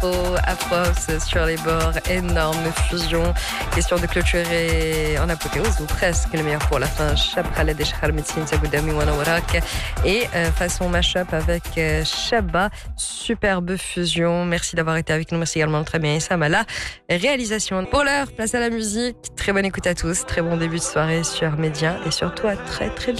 Afro House sur les bords, énorme fusion. Question de clôturer en apothéose ou presque le meilleur pour la fin. Chab Khaled et Shahar Metzin Sagoudami Wana Warak. Et façon mashup avec Shabba. Superbe fusion. Merci d'avoir été avec nous. Merci également très bien Issam à la réalisation. Pour l'heure, place à la musique. Très bonne écoute à tous. Très bon début de soirée sur Média et surtout à très très